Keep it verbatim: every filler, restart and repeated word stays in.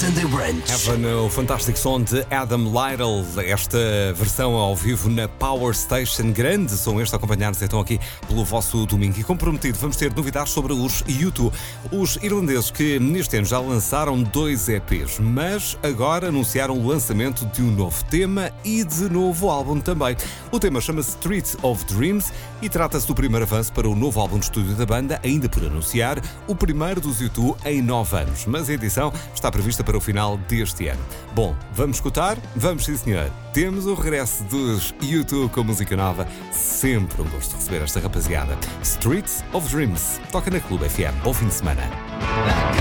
Sunday Brunch. Heaven, o fantástico som de Adam Lydell, esta versão ao vivo na Power Station. Grande som este a acompanhar-nos então aqui pelo vosso domingo. E comprometido, vamos ter novidades sobre os U dois. Os irlandeses que neste ano já lançaram dois E Pês, mas agora anunciaram o lançamento de um novo tema e de novo álbum também. O tema chama-se Street of Dreams e trata-se do primeiro avanço para o novo álbum de estúdio da banda, ainda por anunciar, o primeiro dos U dois em nove anos. Mas a edição está prevista para o final deste ano. Bom, vamos escutar? Vamos sim, senhor. Temos o regresso dos U dois com música nova. Sempre um gosto de receber esta rapaziada. Streets of Dreams. Toca na Clube F M. Bom fim de semana.